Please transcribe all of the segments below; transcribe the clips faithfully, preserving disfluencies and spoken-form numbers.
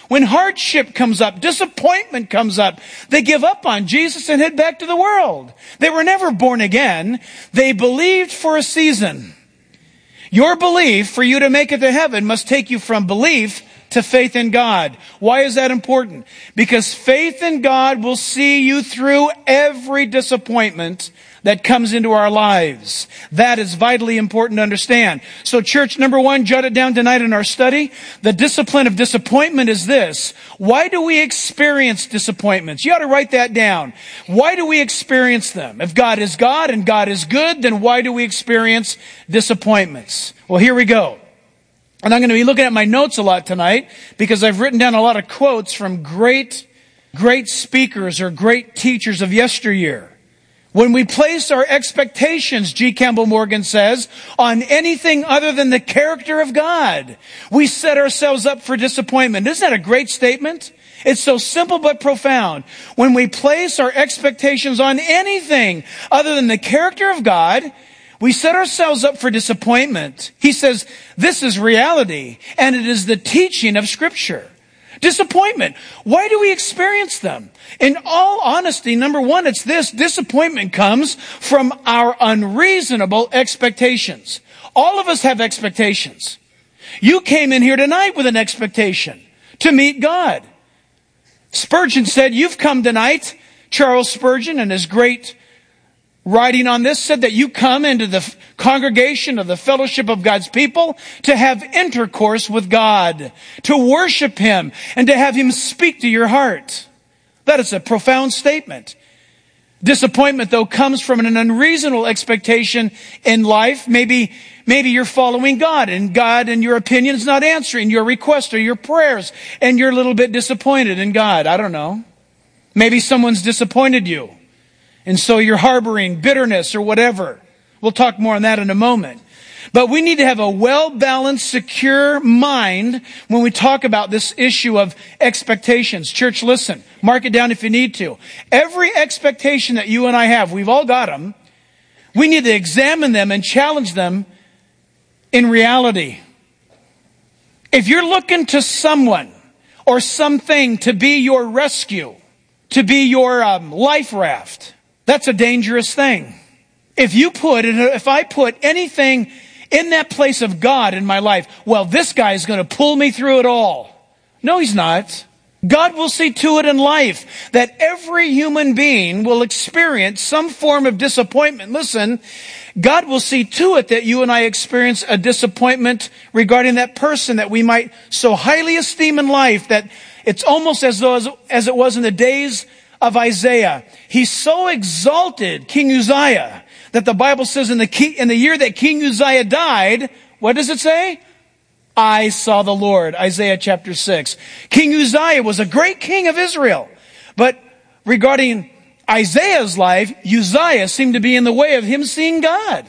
When hardship comes up, disappointment comes up, they give up on Jesus and head back to the world. They were never born again. They believed for a season. Your belief for you to make it to heaven must take you from belief to faith in God. Why is that important? Because faith in God will see you through every disappointment that comes into our lives. That is vitally important to understand. So church, number one, jot it down tonight in our study. The discipline of disappointment is this. Why do we experience disappointments? You ought to write that down. Why do we experience them? If God is God and God is good, then why do we experience disappointments? Well, here we go. And I'm going to be looking at my notes a lot tonight because I've written down a lot of quotes from great, great speakers or great teachers of yesteryear. When we place our expectations, G. Campbell Morgan says, on anything other than the character of God, we set ourselves up for disappointment. Isn't that a great statement? It's so simple but profound. When we place our expectations on anything other than the character of God, we set ourselves up for disappointment. He says, this is reality, and it is the teaching of Scripture. Disappointment. Why do we experience them? In all honesty, number one, it's this. Disappointment comes from our unreasonable expectations. All of us have expectations. You came in here tonight with an expectation to meet God. Spurgeon said, you've come tonight, Charles Spurgeon, and his great writing on this, said that you come into the congregation of the fellowship of God's people to have intercourse with God, to worship Him, and to have Him speak to your heart. That is a profound statement. Disappointment, though, comes from an unreasonable expectation in life. Maybe, maybe you're following God, and God, in your opinion, is not answering your request or your prayers, and you're a little bit disappointed in God. I don't know. Maybe someone's disappointed you. And so you're harboring bitterness or whatever. We'll talk more on that in a moment. But we need to have a well-balanced, secure mind when we talk about this issue of expectations. Church, listen. Mark it down if you need to. Every expectation that you and I have, we've all got them. We need to examine them and challenge them in reality. If you're looking to someone or something to be your rescue, to be your um, life raft, that's a dangerous thing. If you put, if I put anything in that place of God in my life, well, this guy is going to pull me through it all. No, He's not. God will see to it in life that every human being will experience some form of disappointment. Listen, God will see to it that you and I experience a disappointment regarding that person that we might so highly esteem in life that it's almost as though as, as it was in the days of Isaiah. He so exalted King Uzziah that the Bible says in the key, in the year that King Uzziah died, what does it say? I saw the Lord, Isaiah chapter six. King Uzziah was a great king of Israel. But regarding Isaiah's life, Uzziah seemed to be in the way of him seeing God.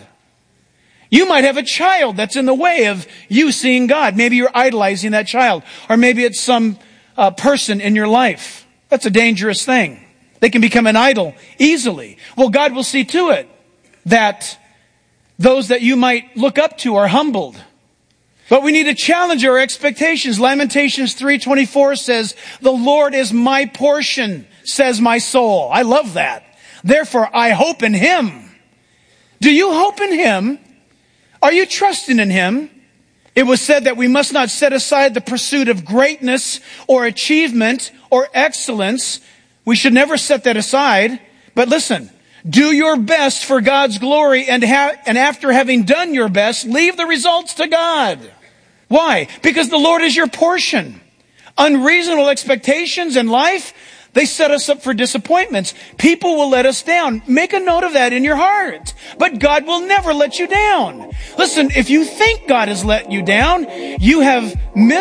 You might have a child that's in the way of you seeing God. Maybe you're idolizing that child. Or maybe it's some uh, person in your life. That's a dangerous thing. They can become an idol easily. Well, God will see to it that those that you might look up to are humbled. But we need to challenge our expectations. Lamentations three twenty-four says, the Lord is my portion, says my soul. I love that. Therefore, I hope in Him. Do you hope in Him? Are you trusting in Him? It was said that we must not set aside the pursuit of greatness or achievement or excellence. We should never set that aside. But listen, do your best for God's glory, and, ha- and after having done your best, leave the results to God. Why? Because the Lord is your portion. Unreasonable expectations in life, they set us up for disappointments. People will let us down. Make a note of that in your heart. But God will never let you down. Listen, if you think God has let you down, you have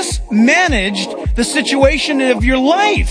mismanaged the situation of your life.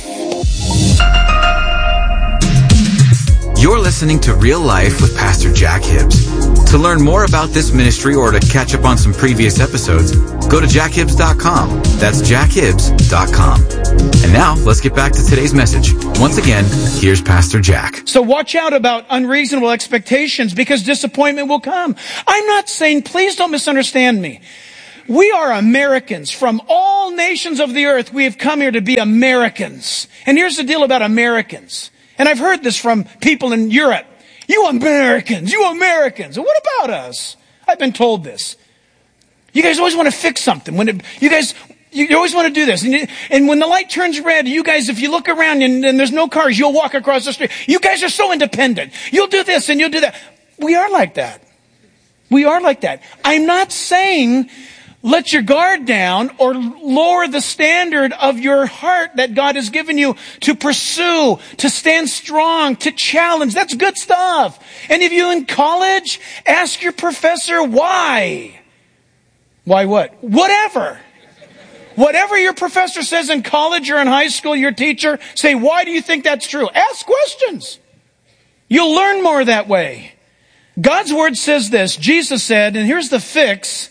You're listening to Real Life with Pastor Jack Hibbs. To learn more about this ministry or to catch up on some previous episodes, go to jack hibbs dot com. That's jack hibbs dot com. And now, let's get back to today's message. Once again, here's Pastor Jack. So watch out about unreasonable expectations because disappointment will come. I'm not saying, please don't misunderstand me. We are Americans. From all nations of the earth, we have come here to be Americans. And here's the deal about Americans. And I've heard this from people in Europe. You Americans, you Americans. And what about us? I've been told this. You guys always want to fix something. When it, you guys, you always want to do this. And, you, and when the light turns red, you guys, if you look around and, and there's no cars, you'll walk across the street. You guys are so independent. You'll do this and you'll do that. We are like that. We are like that. I'm not saying let your guard down or lower the standard of your heart that God has given you to pursue, to stand strong, to challenge. That's good stuff. And if you're in college, ask your professor why. Why what? Whatever. Whatever your professor says in college or in high school, your teacher, say, why do you think that's true? Ask questions. You'll learn more that way. God's word says this. Jesus said, and here's the fix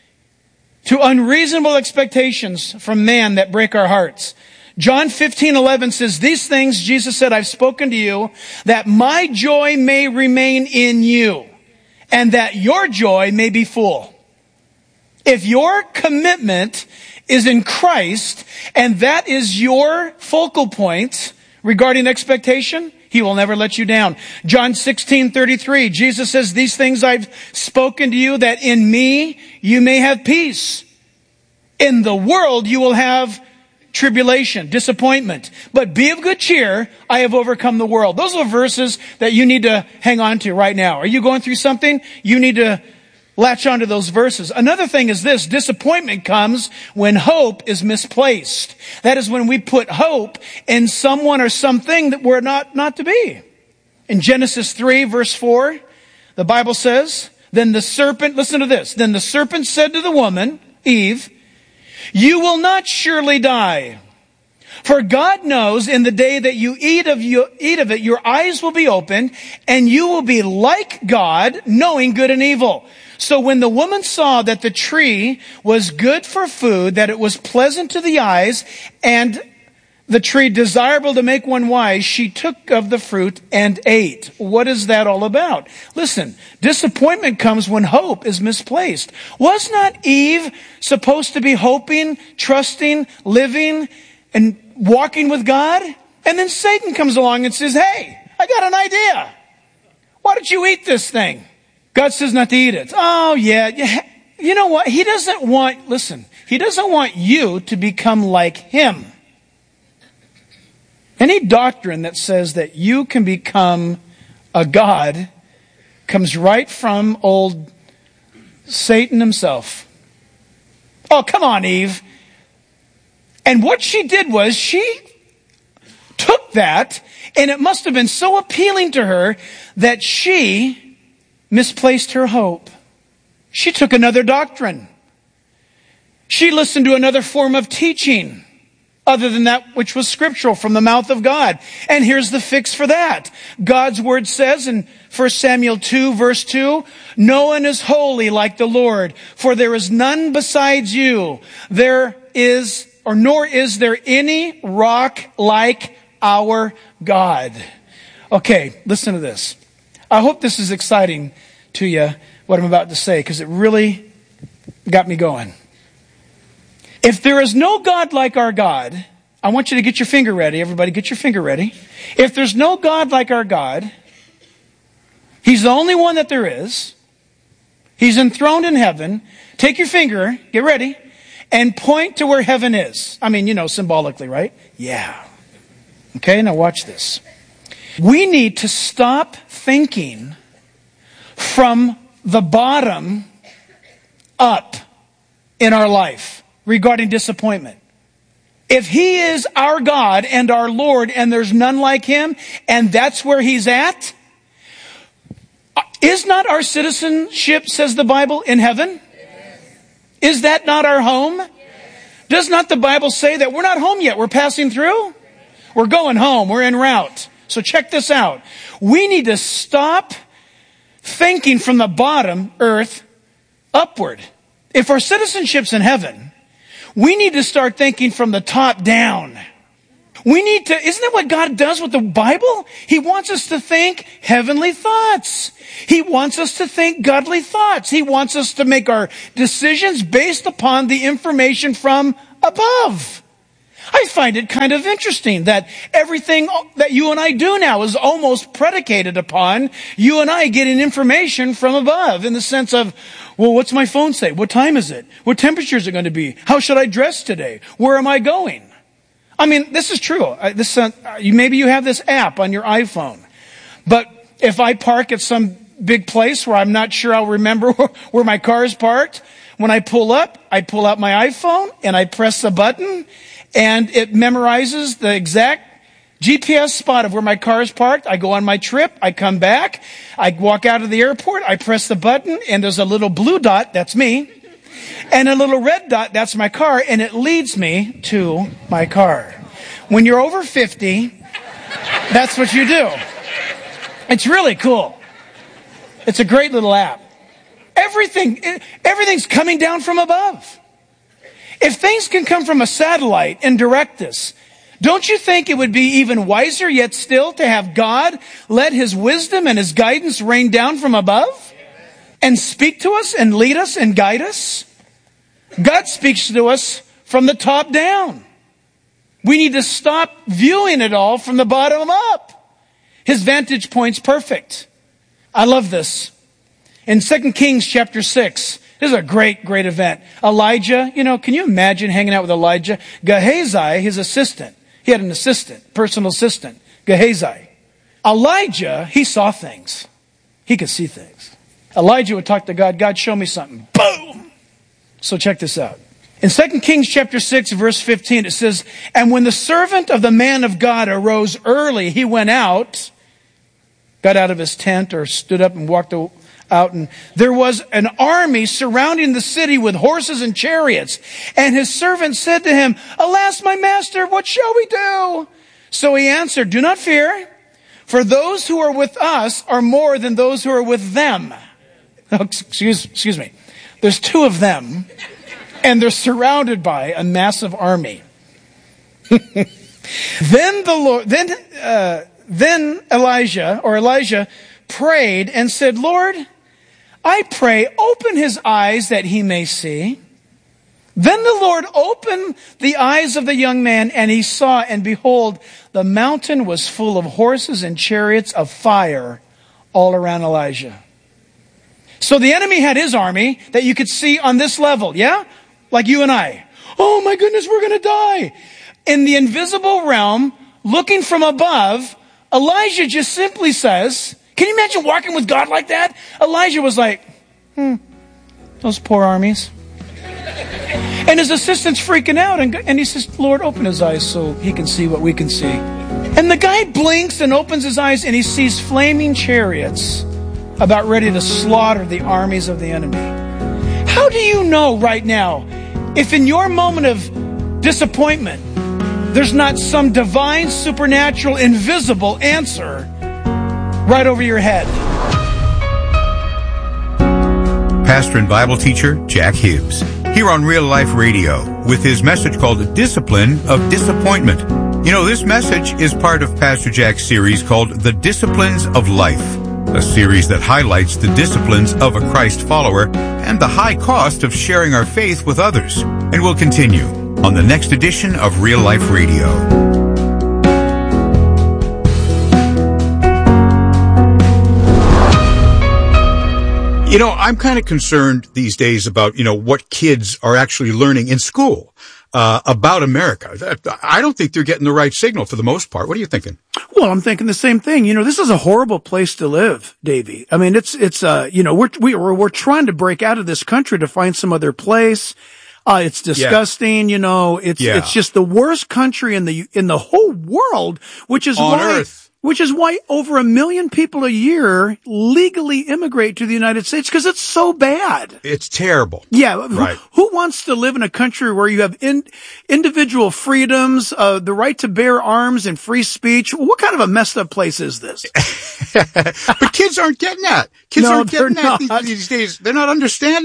to unreasonable expectations from man that break our hearts. John fifteen eleven says, these things, Jesus said, I've spoken to you, that my joy may remain in you, and that your joy may be full. If your commitment is in Christ, and that is your focal point regarding expectation, He will never let you down. John sixteen thirty-three, Jesus says, these things I've spoken to you, that in me you may have peace. In the world you will have tribulation, disappointment. But be of good cheer, I have overcome the world. Those are verses that you need to hang on to right now. Are you going through something? You need to latch onto those verses. Another thing is this. Disappointment comes when hope is misplaced. That is when we put hope in someone or something that we're not, not to be. In Genesis three, verse four, the Bible says, then the serpent, listen to this, then the serpent said to the woman, Eve, you will not surely die. For God knows in the day that you eat of, you eat of it, your eyes will be opened, and you will be like God, knowing good and evil. So when the woman saw that the tree was good for food, that it was pleasant to the eyes, and the tree desirable to make one wise, she took of the fruit and ate. What is that all about? Listen, disappointment comes when hope is misplaced. Was not Eve supposed to be hoping, trusting, living, and walking with God? And then Satan comes along and says, hey, I got an idea. Why don't you eat this thing? God says not to eat it. Oh, yeah. You know what? He doesn't want, listen, He doesn't want you to become like Him. Any doctrine that says that you can become a god comes right from old Satan himself. Oh, come on, Eve. And what she did was she took that, and it must have been so appealing to her that she misplaced her hope. She took another doctrine. She listened to another form of teaching other than that which was scriptural from the mouth of God. And here's the fix for that. God's word says in First Samuel two, verse two, no one is holy like the Lord, for there is none besides you. There is, or nor is there any rock like our God. Okay, listen to this. I hope this is exciting to you, what I'm about to say, because it really got me going. If there is no God like our God, I want you to get your finger ready. Everybody get your finger ready. If there's no God like our God, He's the only one that there is. He's enthroned in heaven. Take your finger, get ready, and point to where heaven is. I mean, you know, symbolically, right? Yeah. Okay, now watch this. We need to stop thinking from the bottom up in our life regarding disappointment. If He is our God and our Lord and there's none like Him, and that's where He's at, is not our citizenship, says the Bible, in heaven? Yes. Is that not our home? Yes. Does not the Bible say that we're not home yet? We're passing through? We're going home. We're en route. So check this out. We need to stop thinking from the bottom, earth, upward. If our citizenship's in heaven, we need to start thinking from the top down. We need to, isn't that what God does with the Bible? He wants us to think heavenly thoughts. He wants us to think godly thoughts. He wants us to make our decisions based upon the information from above. I find it kind of interesting that everything that you and I do now is almost predicated upon you and I getting information from above, in the sense of, well, what's my phone say? What time is it? What temperature is it going to be? How should I dress today? Where am I going? I mean, this is true. I, this, uh, you, maybe you have this app on your iPhone. But if I park at some big place where I'm not sure I'll remember where, where my car is parked, when I pull up, I pull out my iPhone and I press the button, and it memorizes the exact G P S spot of where my car is parked. I go on my trip. I come back. I walk out of the airport. I press the button, and there's a little blue dot. That's me. And a little red dot. That's my car. And it leads me to my car. When you're over fifty, that's what you do. It's really cool. It's a great little app. Everything, everything's coming down from above. If things can come from a satellite and direct us, don't you think it would be even wiser yet still to have God let his wisdom and his guidance rain down from above and speak to us and lead us and guide us? God speaks to us from the top down. We need to stop viewing it all from the bottom up. His vantage point's perfect. I love this. In Second Kings chapter six, this is a great, great event. Elijah, you know, can you imagine hanging out with Elijah? Gehazi, his assistant. He had an assistant, personal assistant, Gehazi. Elijah, he saw things. He could see things. Elijah would talk to God, God, show me something. Boom! So check this out. In Second Kings chapter six, verse fifteen, it says, and when the servant of the man of God arose early, he went out, got out of his tent or stood up and walked out, and there was an army surrounding the city with horses and chariots. And his servant said to him, alas, my master, what shall we do? So he answered, do not fear, for those who are with us are more than those who are with them. Oh, excuse, excuse me. There's two of them, and they're surrounded by a massive army. Then the Lord, then, uh, then Elijah, or Elijah, prayed and said, Lord, I pray, open his eyes that he may see. Then the Lord opened the eyes of the young man, and he saw, and behold, the mountain was full of horses and chariots of fire all around Elijah. So the enemy had his army that you could see on this level, yeah? Like you and I. Oh my goodness, we're going to die. In the invisible realm, looking from above, Elijah just simply says, can you imagine walking with God like that? Elijah was like, hmm, those poor armies. And his assistant's freaking out, and, and he says, Lord, open his eyes so he can see what we can see. And the guy blinks and opens his eyes, and he sees flaming chariots about ready to slaughter the armies of the enemy. How do you know right now, if in your moment of disappointment, there's not some divine, supernatural, invisible answer right over your head? Pastor and Bible teacher Jack Hibbs, here on Real Life Radio, with his message called The Discipline of Disappointment. You know, this message is part of Pastor Jack's series called The Disciplines of Life, a series that highlights the disciplines of a Christ follower and the high cost of sharing our faith with others. And we'll continue on the next edition of Real Life Radio. You know, I'm kind of concerned these days about, you know, what kids are actually learning in school uh, about America. I don't think they're getting the right signal for the most part. What are you thinking? Well, I'm thinking the same thing. You know, this is a horrible place to live, Davey. I mean, it's, it's, uh, you know, we're, we're, we're trying to break out of this country to find some other place. Uh, it's disgusting, yeah. you know, it's, yeah. it's just the worst country in the, in the whole world, which is On why, earth. which is why over a million people a year legally immigrate to the United States, because it's so bad. It's terrible. Yeah. Right. Who, who wants to live in a country where you have in, individual freedoms, uh, the right to bear arms and free speech? What kind of a messed up place is this? But kids aren't getting that. Kids No, aren't getting they're that not. these days. They're not understanding it.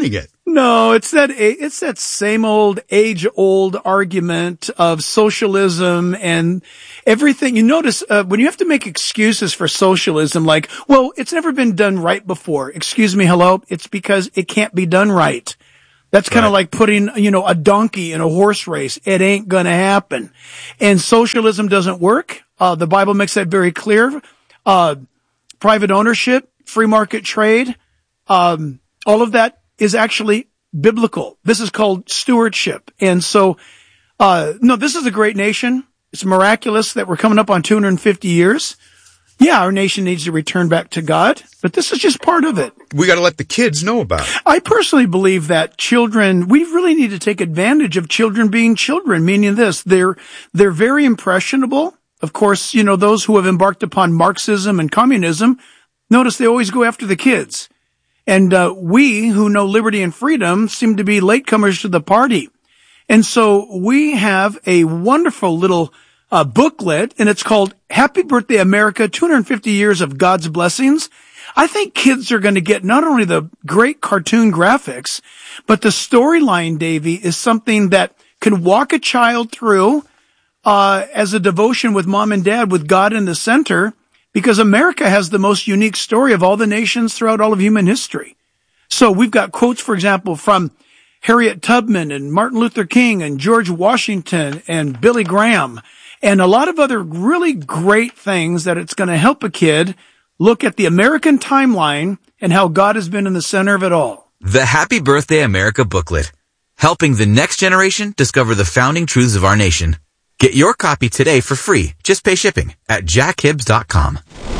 No, it's that it's that same old age-old argument of socialism and everything. You notice uh, when you have to make excuses for socialism, like, well, it's never been done right before. Excuse me, hello? It's because it can't be done right. That's kind of Right. like putting, you know, a donkey in a horse race. It ain't going to happen. And socialism doesn't work. Uh, the Bible makes that very clear. Uh, private ownership, free market trade, um, all of that is actually biblical. This is called stewardship. And so, uh, no, this is a great nation. It's miraculous that we're coming up on two hundred fifty years. Yeah, our nation needs to return back to God, but this is just part of it. We got to let the kids know about it. I personally believe that children, we really need to take advantage of children being children, meaning this, they're, they're very impressionable. Of course, you know, those who have embarked upon Marxism and communism, notice they always go after the kids. And uh, we who know liberty and freedom seem to be latecomers to the party. And so we have a wonderful little uh, booklet, and it's called Happy Birthday America, two hundred fifty years of God's Blessings. I think kids are going to get not only the great cartoon graphics, but the storyline, Davey, is something that can walk a child through uh as a devotion with mom and dad, with God in the center. Because America has the most unique story of all the nations throughout all of human history. So we've got quotes, for example, from Harriet Tubman and Martin Luther King and George Washington and Billy Graham and a lot of other really great things that it's going to help a kid look at the American timeline and how God has been in the center of it all. The Happy Birthday America booklet, helping the next generation discover the founding truths of our nation. Get your copy today for free. Just pay shipping at jack hibbs dot com.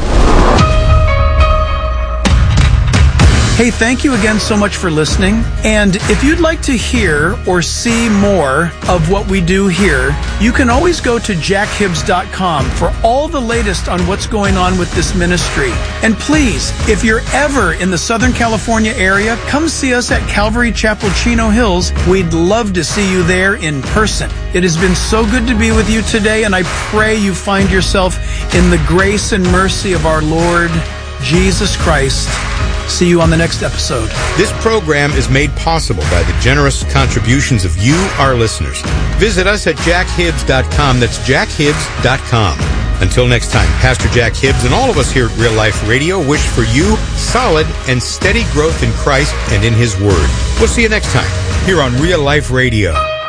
Hey, thank you again so much for listening. And if you'd like to hear or see more of what we do here, you can always go to jack hibbs dot com for all the latest on what's going on with this ministry. And please, if you're ever in the Southern California area, come see us at Calvary Chapel, Chino Hills. We'd love to see you there in person. It has been so good to be with you today, and I pray you find yourself in the grace and mercy of our Lord Jesus Christ. See you on the next episode. This program is made possible by the generous contributions of you, our listeners. Visit us at jack hibbs dot com. That's jack hibbs dot com. Until next time, Pastor Jack Hibbs and all of us here at Real Life Radio wish for you solid and steady growth in Christ and in His Word. We'll see you next time here on Real Life Radio.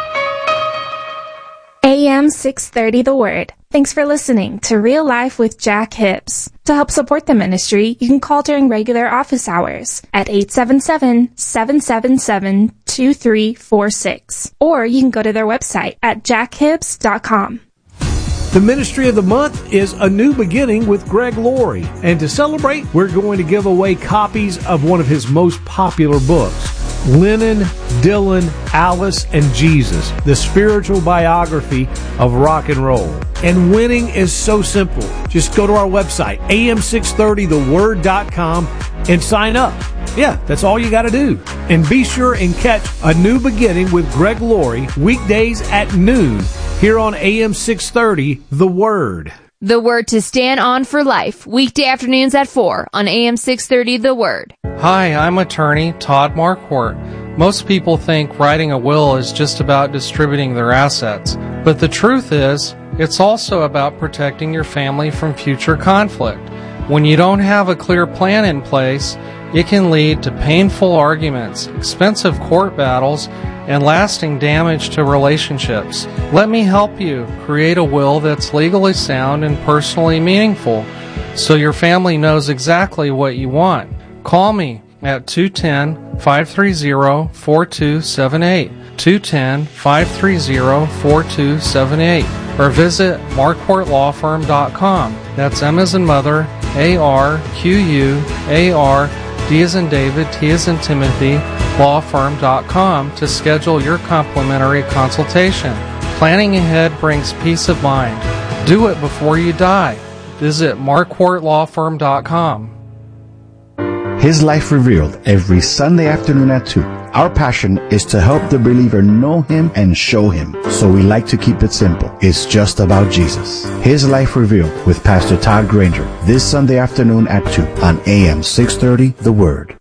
A M six thirty The Word. Thanks for listening to Real Life with Jack Hibbs. To help support the ministry, you can call during regular office hours at eight seven seven, seven seven seven, two three four six. Or you can go to their website at jack hibbs dot com. The Ministry of the Month is A New Beginning with Greg Laurie. And to celebrate, we're going to give away copies of one of his most popular books, Lennon, Dylan, Alice, and Jesus, the spiritual biography of rock and roll. And winning is so simple. Just go to our website, A M six thirty the word dot com, and sign up. Yeah, that's all you got to do. And be sure and catch A New Beginning with Greg Laurie weekdays at noon here on A M six thirty, The Word. The Word to stand on for life, weekday afternoons at four on A M six thirty, The Word. Hi, I'm attorney Todd Marquardt. Most people think writing a will is just about distributing their assets, but the truth is, it's also about protecting your family from future conflict. When you don't have a clear plan in place, it can lead to painful arguments, expensive court battles, and lasting damage to relationships. Let me help you create a will that's legally sound and personally meaningful, so your family knows exactly what you want. Call me at two one zero, five three zero, four two seven eight, two one zero, five three zero, four two seven eight, or visit marquardt law firm dot com. That's M as in mother, A R Q U A R, D as in David, T as in Timothy, law firm dot com to schedule your complimentary consultation. Planning ahead brings peace of mind. Do it before you die. Visit marquardt law firm dot com. His Life Revealed every Sunday afternoon at two. Our passion is to help the believer know Him and show Him. So we like to keep it simple. It's just about Jesus. His Life Revealed with Pastor Todd Granger this Sunday afternoon at two on A M six thirty, The Word.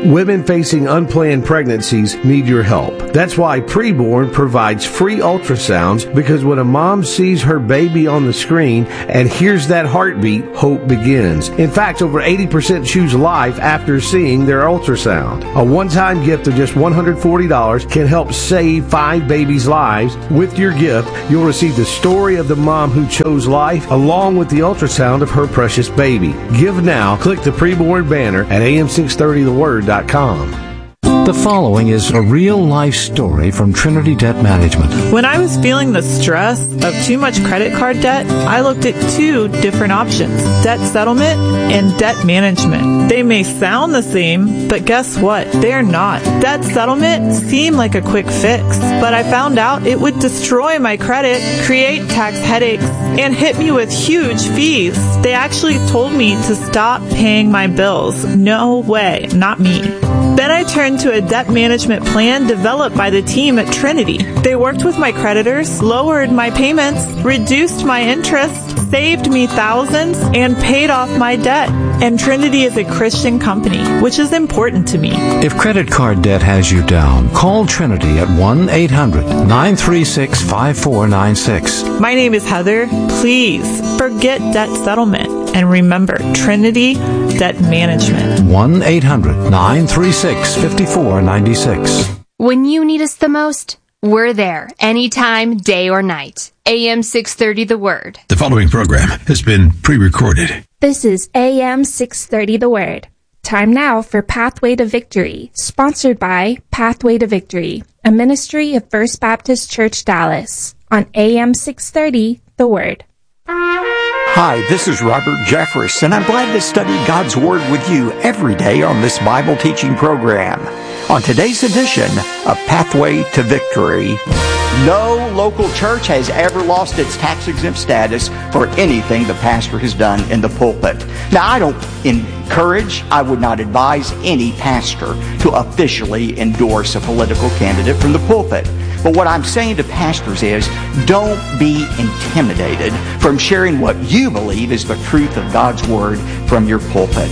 Women facing unplanned pregnancies need your help. That's why Preborn provides free ultrasounds, because when a mom sees her baby on the screen and hears that heartbeat, hope begins. In fact, over eighty percent choose life after seeing their ultrasound. A one-time gift of just one hundred forty dollars can help save five babies' lives. With your gift, you'll receive the story of the mom who chose life, along with the ultrasound of her precious baby. Give now. Click the Preborn banner at A M six thirty the word dot com. The following is a real-life story from Trinity Debt Management. When I was feeling the stress of too much credit card debt, I looked at two different options: debt settlement and debt management. They may sound the same, but guess what? They're not. Debt settlement seemed like a quick fix, but I found out it would destroy my credit, create tax headaches, and hit me with huge fees. They actually told me to stop paying my bills. No way, not me. Then I turned to a debt management plan developed by the team at Trinity. They worked with my creditors, lowered my payments, reduced my interest, saved me thousands, and paid off my debt. And Trinity is a Christian company, which is important to me. If credit card debt has you down, call Trinity at one eight hundred nine three six five four nine six. My name is Heather. Please forget debt settlement and remember Trinity Debt Management. one eight hundred nine three six five four nine six. When you need us the most, we're there, anytime, day or night. A M six thirty The Word. The following program has been pre-recorded. This is A M six thirty The Word. Time now for Pathway to Victory, sponsored by Pathway to Victory, a ministry of First Baptist Church Dallas, on A M six thirty The Word. Hi, this is Robert Jeffress, and I'm glad to study God's Word with you every day on this Bible teaching program. On today's edition of Pathway to Victory, no local church has ever lost its tax-exempt status for anything the pastor has done in the pulpit. Now, I don't encourage, I would not advise any pastor to officially endorse a political candidate from the pulpit. But what I'm saying to pastors is, don't be intimidated from sharing what you believe is the truth of God's Word from your pulpit.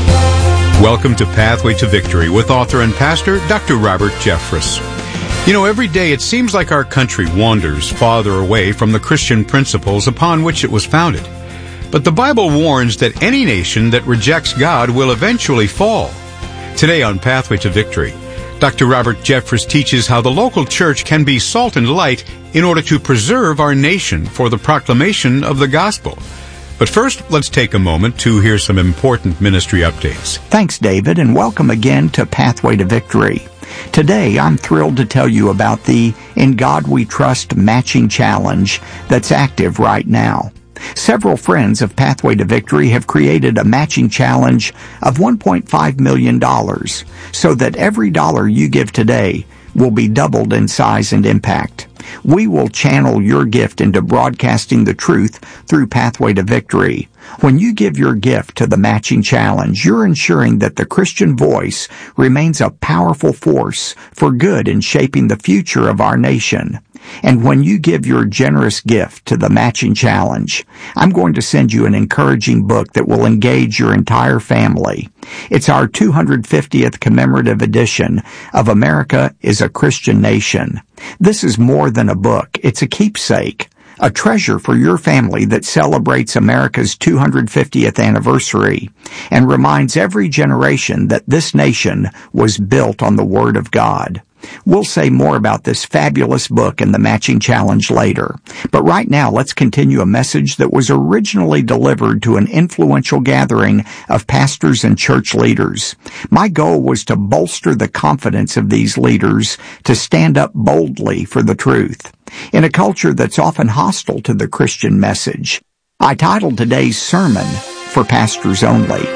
Welcome to Pathway to Victory with author and pastor Doctor Robert Jeffress. You know, every day it seems like our country wanders farther away from the Christian principles upon which it was founded. But the Bible warns that any nation that rejects God will eventually fall. Today on Pathway to Victory, Doctor Robert Jeffress teaches how the local church can be salt and light in order to preserve our nation for the proclamation of the gospel. But first, let's take a moment to hear some important ministry updates. Thanks, David, and welcome again to Pathway to Victory. Today, I'm thrilled to tell you about the In God We Trust Matching Challenge that's active right now. Several friends of Pathway to Victory have created a matching challenge of one point five million dollars so that every dollar you give today will be doubled in size and impact. We will channel your gift into broadcasting the truth through Pathway to Victory. When you give your gift to the matching challenge, you're ensuring that the Christian voice remains a powerful force for good in shaping the future of our nation. And when you give your generous gift to the matching challenge, I'm going to send you an encouraging book that will engage your entire family. It's our two hundred fiftieth commemorative edition of America is a Christian Nation. This is more than a book. It's a keepsake, a treasure for your family that celebrates America's two hundred fiftieth anniversary and reminds every generation that this nation was built on the Word of God. We'll say more about this fabulous book and the matching challenge later. But right now, let's continue a message that was originally delivered to an influential gathering of pastors and church leaders. My goal was to bolster the confidence of these leaders to stand up boldly for the truth. In a culture that's often hostile to the Christian message, I titled today's sermon, For Pastors Only.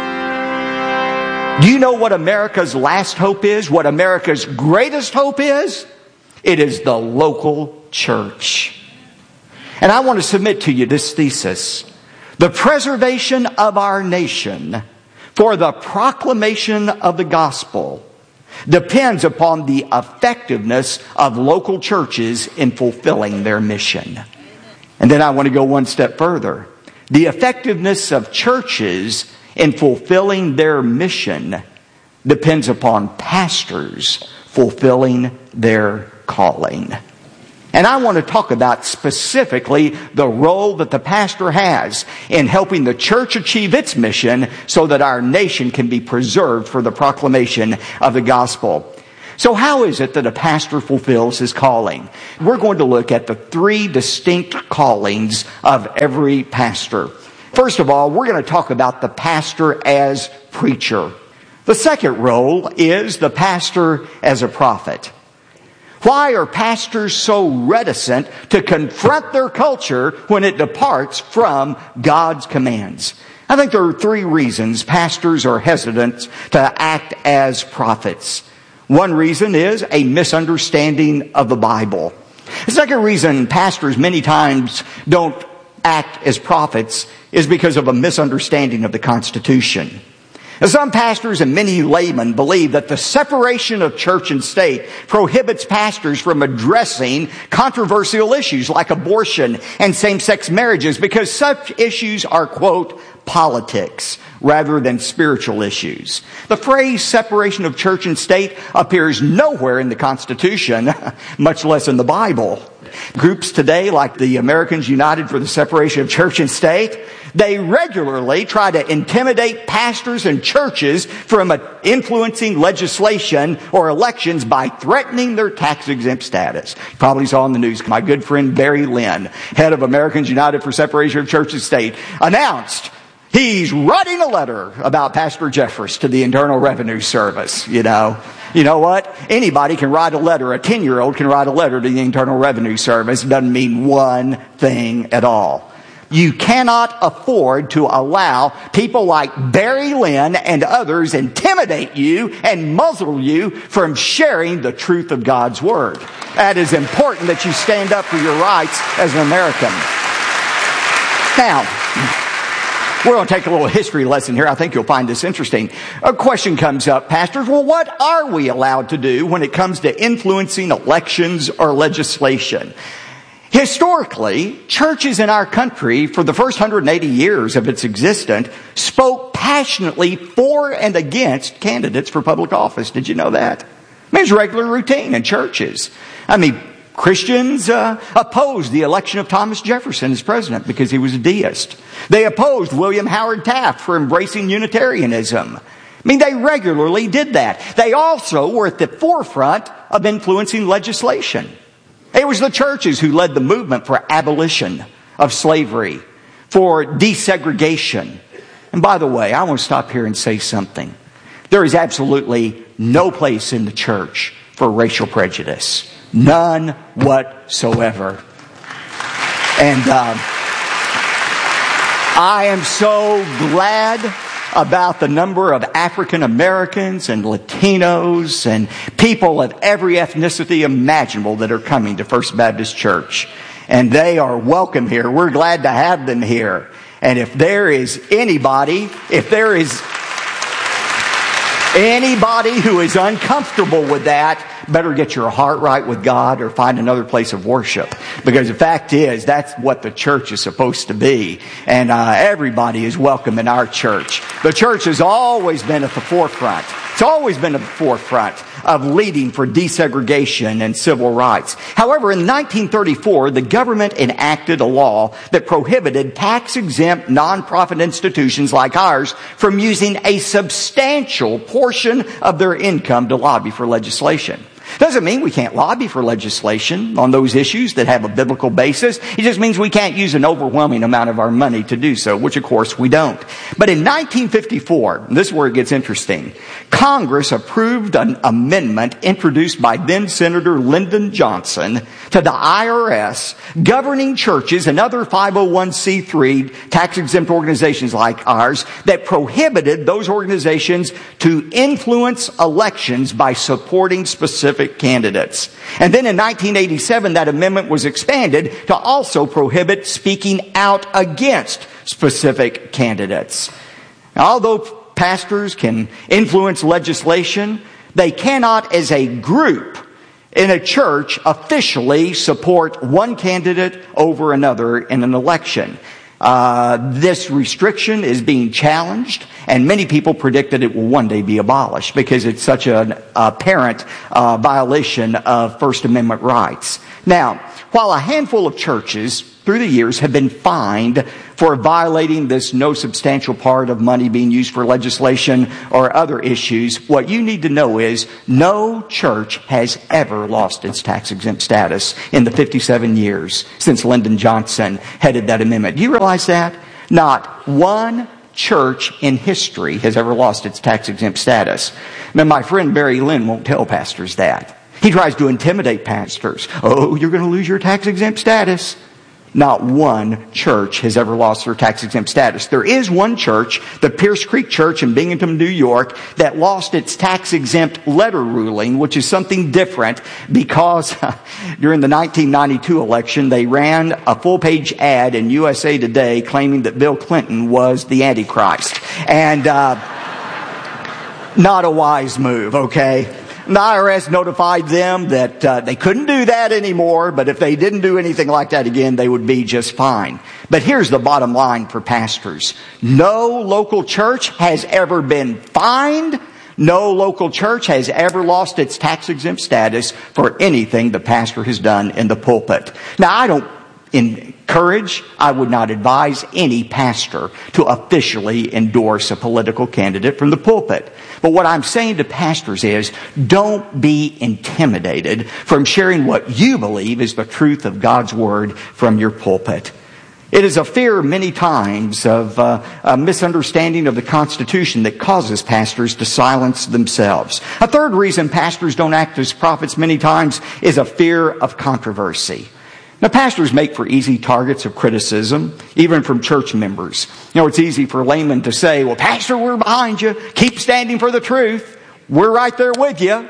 Do you know what America's last hope is? What America's greatest hope is? It is the local church. And I want to submit to you this thesis. The preservation of our nation for the proclamation of the gospel depends upon the effectiveness of local churches in fulfilling their mission. And then I want to go one step further. The effectiveness of churches in fulfilling their mission depends upon pastors fulfilling their calling. And I want to talk about specifically the role that the pastor has in helping the church achieve its mission so that our nation can be preserved for the proclamation of the gospel. So how is it that a pastor fulfills his calling? We're going to look at the three distinct callings of every pastor. First of all, we're going to talk about the pastor as preacher. The second role is the pastor as a prophet. Why are pastors so reticent to confront their culture when it departs from God's commands? I think there are three reasons pastors are hesitant to act as prophets. One reason is a misunderstanding of the Bible. The second reason pastors many times don't act as prophets is because of a misunderstanding of the Constitution. Some pastors and many laymen believe that the separation of church and state prohibits pastors from addressing controversial issues like abortion and same-sex marriages because such issues are, quote, politics rather than spiritual issues. The phrase separation of church and state appears nowhere in the Constitution, much less in the Bible. Groups today like the Americans United for the Separation of Church and State, they regularly try to intimidate pastors and churches from influencing legislation or elections by threatening their tax-exempt status. You probably saw in the news, my good friend Barry Lynn, head of Americans United for Separation of Church and State, announced he's writing a letter about Pastor Jeffress to the Internal Revenue Service, you know. You know what? Anybody can write a letter. A ten-year-old can write a letter to the Internal Revenue Service. It doesn't mean one thing at all. You cannot afford to allow people like Barry Lynn and others intimidate you and muzzle you from sharing the truth of God's Word. That is important that you stand up for your rights as an American. Now, we're going to take a little history lesson here. I think you'll find this interesting. A question comes up, pastors, well, what are we allowed to do when it comes to influencing elections or legislation? Historically, churches in our country, for the first one hundred eighty years of its existence, spoke passionately for and against candidates for public office. Did you know that? I mean, it's regular routine in churches. I mean, Christians uh, opposed the election of Thomas Jefferson as president because he was a deist. They opposed William Howard Taft for embracing Unitarianism. I mean, they regularly did that. They also were at the forefront of influencing legislation. It was the churches who led the movement for abolition of slavery, for desegregation. And by the way, I want to stop here and say something. There is absolutely no place in the church for racial prejudice. None whatsoever. And uh, I am so glad about the number of African Americans and Latinos and people of every ethnicity imaginable that are coming to First Baptist Church. And they are welcome here. We're glad to have them here. And if there is anybody, if there is anybody who is uncomfortable with that, better get your heart right with God or find another place of worship. Because the fact is, that's what the church is supposed to be. And uh, everybody is welcome in our church. The church has always been at the forefront. It's always been at the forefront of leading for desegregation and civil rights. However, in nineteen thirty-four, the government enacted a law that prohibited tax-exempt nonprofit institutions like ours from using a substantial portion of their income to lobby for legislation. Doesn't mean we can't lobby for legislation on those issues that have a biblical basis. It just means we can't use an overwhelming amount of our money to do so, which of course we don't. But in nineteen fifty-four, this is where it gets interesting, Congress approved an amendment introduced by then Senator Lyndon Johnson to the I R S governing churches and other five oh one c three tax-exempt organizations like ours that prohibited those organizations to influence elections by supporting specific candidates. And then in nineteen eighty-seven, that amendment was expanded to also prohibit speaking out against specific candidates. Now, although pastors can influence legislation, they cannot as a group in a church officially support one candidate over another in an election. Uh, this restriction is being challenged, and many people predict that it will one day be abolished because it's such an apparent uh, violation of First Amendment rights. Now, while a handful of churches through the years have been fined for violating this no substantial part of money being used for legislation or other issues, what you need to know is no church has ever lost its tax-exempt status in the fifty-seven years since Lyndon Johnson headed that amendment. Do you realize that? Not one church in history has ever lost its tax-exempt status. Now, my friend Barry Lynn won't tell pastors that. He tries to intimidate pastors. Oh, you're going to lose your tax-exempt status. Not one church has ever lost their tax-exempt status. There is one church, the Pierce Creek Church in Binghamton, New York, that lost its tax-exempt letter ruling, which is something different because during the nineteen ninety-two election, they ran a full-page ad in U S A Today claiming that Bill Clinton was the Antichrist. And uh, not a wise move, okay? The I R S notified them that uh, they couldn't do that anymore, but if they didn't do anything like that again, they would be just fine. But here's the bottom line for pastors. No local church has ever been fined. No local church has ever lost its tax-exempt status for anything the pastor has done in the pulpit. Now, I don't encourage, I would not advise any pastor to officially endorse a political candidate from the pulpit. But what I'm saying to pastors is, don't be intimidated from sharing what you believe is the truth of God's Word from your pulpit. It is a fear many times of uh, a misunderstanding of the Constitution that causes pastors to silence themselves. A third reason pastors don't act as prophets many times is a fear of controversy. Now, pastors make for easy targets of criticism, even from church members. You know, it's easy for laymen to say, well, Pastor, we're behind you. Keep standing for the truth. We're right there with you.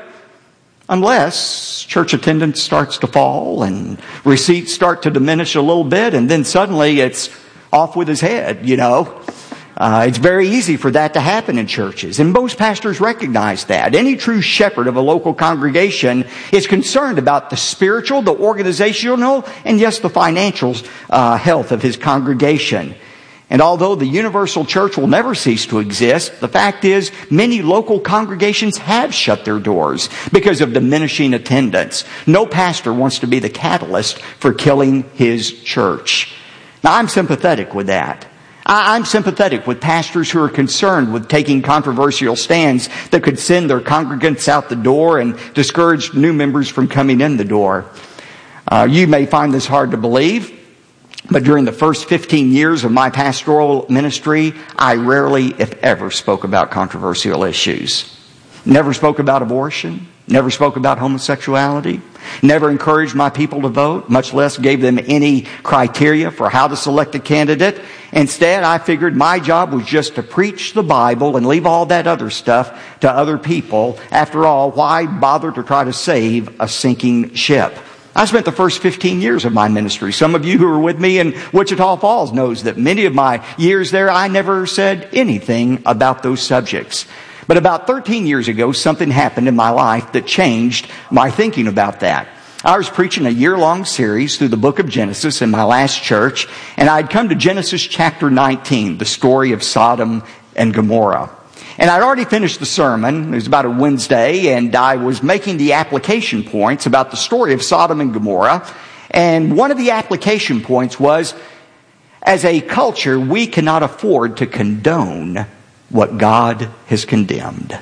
Unless church attendance starts to fall and receipts start to diminish a little bit, and then suddenly it's off with his head, you know. Uh, it's very easy for that to happen in churches, and most pastors recognize that. Any true shepherd of a local congregation is concerned about the spiritual, the organizational, and yes, the financial uh, health of his congregation. And although the universal church will never cease to exist, the fact is many local congregations have shut their doors because of diminishing attendance. No pastor wants to be the catalyst for killing his church. Now, I'm sympathetic with that. I'm sympathetic with pastors who are concerned with taking controversial stands that could send their congregants out the door and discourage new members from coming in the door. Uh, you may find this hard to believe, but during the first fifteen years of my pastoral ministry, I rarely, if ever, spoke about controversial issues. Never spoke about abortion. Never spoke about homosexuality. Never encouraged my people to vote, much less gave them any criteria for how to select a candidate. Instead, I figured my job was just to preach the Bible and leave all that other stuff to other people. After all, why bother to try to save a sinking ship? I spent the first fifteen years of my ministry. Some of you who were with me in Wichita Falls knows that many of my years there, I never said anything about those subjects. But about thirteen years ago, something happened in my life that changed my thinking about that. I was preaching a year-long series through the book of Genesis in my last church, and I'd come to Genesis chapter nineteen, the story of Sodom and Gomorrah. And I'd already finished the sermon. It was about a Wednesday, and I was making the application points about the story of Sodom and Gomorrah. And one of the application points was, as a culture, we cannot afford to condone what God has condemned.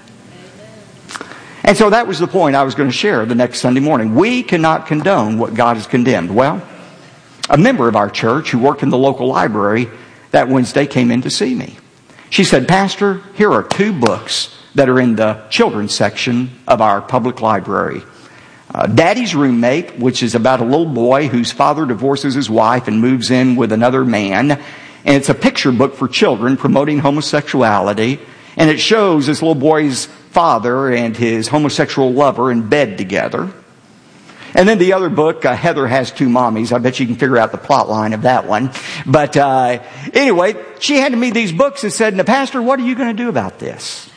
And so that was the point I was going to share the next Sunday morning. We cannot condone what God has condemned. Well, a member of our church who worked in the local library that Wednesday came in to see me. She said, Pastor, here are two books that are in the children's section of our public library. Uh, Daddy's Roommate, which is about a little boy whose father divorces his wife and moves in with another man. And it's a picture book for children promoting homosexuality. And it shows this little boy's father and his homosexual lover in bed together. And then the other book, uh, Heather Has Two Mommies. I bet you can figure out the plot line of that one. But uh, anyway, she handed me these books and said, now, Pastor, what are you going to do about this?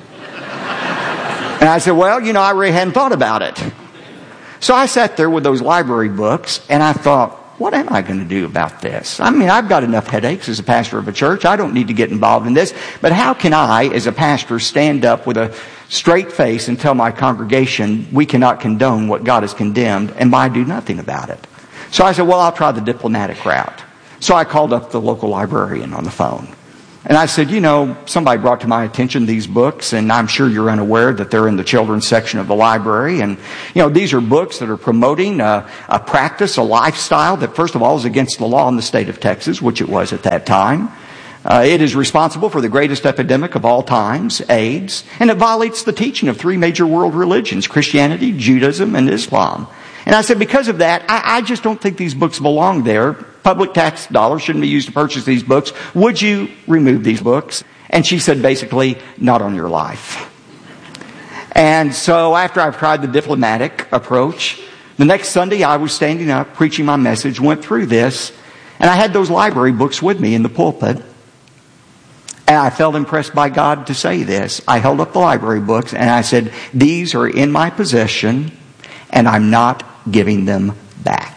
And I said, well, you know, I really hadn't thought about it. So I sat there with those library books, and I thought, what am I going to do about this? I mean, I've got enough headaches as a pastor of a church. I don't need to get involved in this. But how can I, as a pastor, stand up with a straight face and tell my congregation we cannot condone what God has condemned, and I do nothing about it? So I said, well, I'll try the diplomatic route. So I called up the local librarian on the phone. And I said, you know, somebody brought to my attention these books, and I'm sure you're unaware that they're in the children's section of the library. And, you know, these are books that are promoting a, a practice, a lifestyle that, first of all, is against the law in the state of Texas, which it was at that time. Uh, it is responsible for the greatest epidemic of all times, AIDS, and it violates the teaching of three major world religions, Christianity, Judaism, and Islam. And I said, because of that, I, I just don't think these books belong there. Public tax dollars shouldn't be used to purchase these books. Would you remove these books? And she said, basically, not on your life. And so after I've tried the diplomatic approach, the next Sunday I was standing up, preaching my message, went through this, and I had those library books with me in the pulpit. And I felt impressed by God to say this. I held up the library books and I said, these are in my possession, and I'm not giving them back.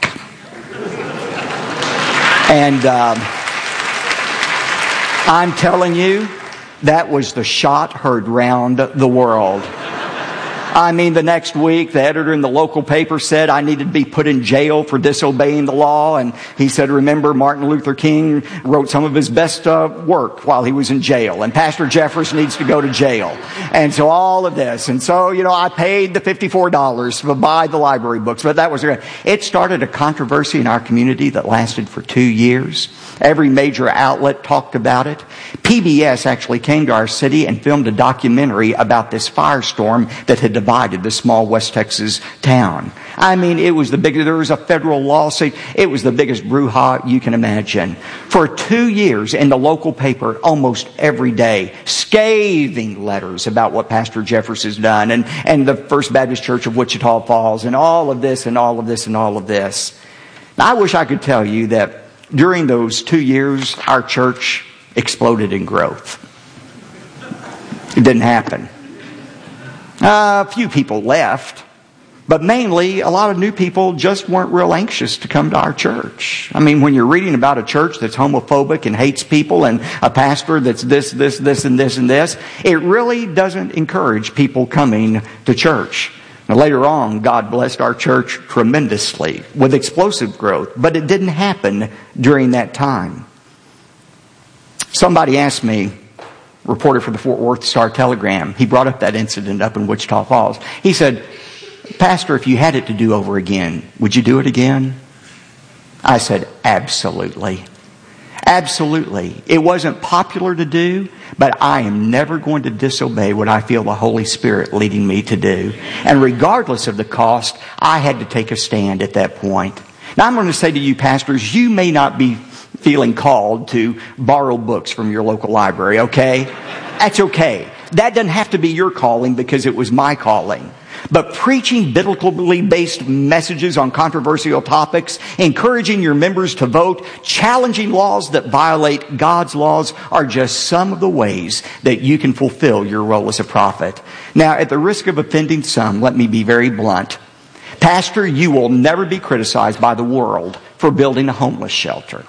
And um, I'm telling you, that was the shot heard round the world. I mean, the next week, the editor in the local paper said I needed to be put in jail for disobeying the law. And he said, remember, Martin Luther King wrote some of his best uh, work while he was in jail. And Pastor Jeffress needs to go to jail. And so all of this. And so, you know, I paid the fifty-four dollars to buy the library books. But that was, it started a controversy in our community that lasted for two years. Every major outlet talked about it. P B S actually came to our city and filmed a documentary about this firestorm that had divided the small West Texas town. I mean, it was the biggest, there was a federal lawsuit. It was the biggest brouhaha you can imagine. For two years in the local paper, almost every day, scathing letters about what Pastor Jeffress has done and, and the First Baptist Church of Wichita Falls and all of this and all of this and all of this. Now, I wish I could tell you that during those two years, our church exploded in growth. It didn't happen. Uh, a few people left, but mainly a lot of new people just weren't real anxious to come to our church. I mean, when you're reading about a church that's homophobic and hates people and a pastor that's this, this, this, and this, and this, it really doesn't encourage people coming to church. Now, later on, God blessed our church tremendously with explosive growth, but it didn't happen during that time. Somebody asked me, reporter for the Fort Worth Star-Telegram, he brought up that incident up in Wichita Falls. He said, Pastor, if you had it to do over again, would you do it again? I said, absolutely. Absolutely. It wasn't popular to do, but I am never going to disobey what I feel the Holy Spirit leading me to do. And regardless of the cost, I had to take a stand at that point. Now I'm going to say to you, pastors, you may not be feeling called to borrow books from your local library, okay? That's okay. That doesn't have to be your calling because it was my calling. But preaching biblically based messages on controversial topics, encouraging your members to vote, challenging laws that violate God's laws are just some of the ways that you can fulfill your role as a prophet. Now, at the risk of offending some, let me be very blunt. Pastor, you will never be criticized by the world for building a homeless shelter.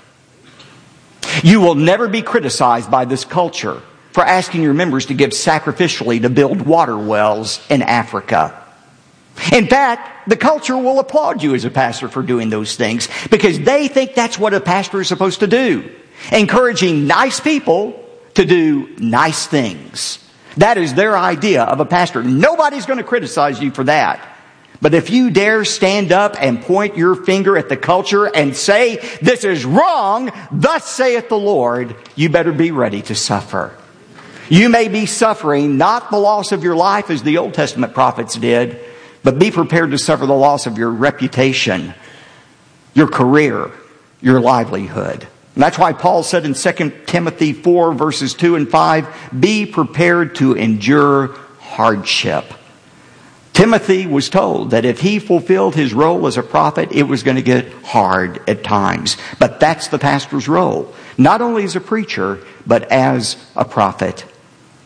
You will never be criticized by this culture for asking your members to give sacrificially to build water wells in Africa. In fact, the culture will applaud you as a pastor for doing those things because they think that's what a pastor is supposed to do. Encouraging nice people to do nice things. That is their idea of a pastor. Nobody's going to criticize you for that. But if you dare stand up and point your finger at the culture and say, this is wrong, thus saith the Lord, you better be ready to suffer. You may be suffering not the loss of your life as the Old Testament prophets did, but be prepared to suffer the loss of your reputation, your career, your livelihood. And that's why Paul said in Second Timothy four, verses two and five, be prepared to endure hardship. Timothy was told that if he fulfilled his role as a prophet, it was going to get hard at times. But that's the pastor's role. Not only as a preacher, but as a prophet.